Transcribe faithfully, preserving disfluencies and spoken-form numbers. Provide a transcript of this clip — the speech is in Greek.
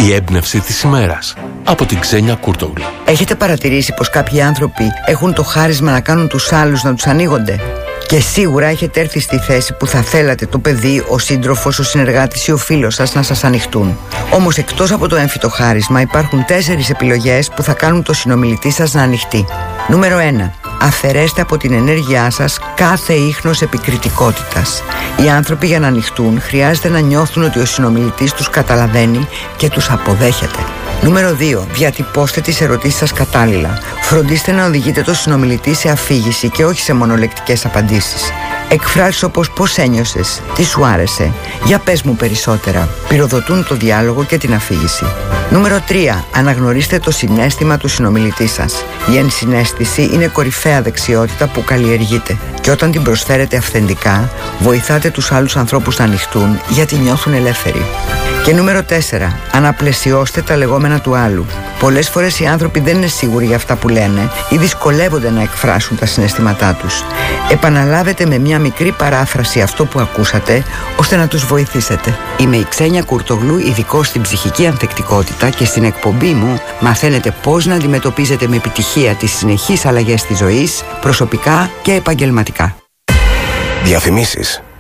Η έμπνευση της ημέρας από την Ξένια Κούρτογλου. Έχετε παρατηρήσει πως κάποιοι άνθρωποι έχουν το χάρισμα να κάνουν τους άλλους να τους ανοίγονται? Και σίγουρα έχετε έρθει στη θέση που θα θέλατε το παιδί, ο σύντροφος, ο συνεργάτης ή ο φίλος σας να σας ανοιχτούν. Όμως εκτός από το έμφυτο χάρισμα υπάρχουν τέσσερις επιλογές που θα κάνουν το συνομιλητή σας να ανοιχτεί. Νούμερο ένα. Αφαιρέστε από την ενέργειά σας κάθε ίχνος επικριτικότητας. Οι άνθρωποι για να ανοιχτούν χρειάζεται να νιώθουν ότι ο συνομιλητής τους καταλαβαίνει και τους αποδέχεται. Νούμερο δύο. Διατυπώστε τις ερωτήσεις σας κατάλληλα. Φροντίστε να οδηγείτε το συνομιλητή σε αφήγηση και όχι σε μονολεκτικές απαντήσεις. Εκφράσεις όπως πώς ένιωσες, τι σου άρεσε, για πες μου περισσότερα, πυροδοτούν το διάλογο και την αφήγηση. Νούμερο τρία. Αναγνωρίστε το συναίσθημα του συνομιλητή σας. Η ενσυναίσθηση είναι κορυφαία δεξιότητα που καλλιεργείτε και όταν την προσφέρετε αυθεντικά, βοηθάτε τους άλλους ανθρώπους να ανοιχτούν γιατί νιώθουν ελεύθεροι. Και νούμερο τέσσερα. Αναπλαισιώστε τα λεγόμενα του άλλου. Πολλές φορές οι άνθρωποι δεν είναι σίγουροι για αυτά που λένε ή δυσκολεύονται να εκφράσουν τα συναισθήματά τους. Επαναλάβετε με μια μικρή παράφραση αυτό που ακούσατε, ώστε να τους βοηθήσετε. Είμαι η Ξένια Κούρτογλου, ειδικός στην ψυχική ανθεκτικότητα, και στην εκπομπή μου μαθαίνετε πώς να αντιμετωπίζετε με επιτυχία τις συνεχείς αλλαγές της ζωής, προσωπικά και επαγγελματικά. Διαφημίσεις.